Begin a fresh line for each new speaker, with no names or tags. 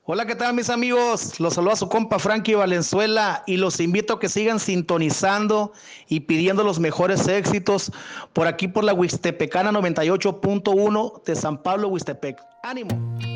Hola, ¿qué tal mis amigos? Los saluda su compa Frankie Valenzuela y los invito a que sigan sintonizando y pidiendo los mejores éxitos por aquí por la Huixtepecana 98.1 de San Pablo, Huixtepec. ¡Ánimo!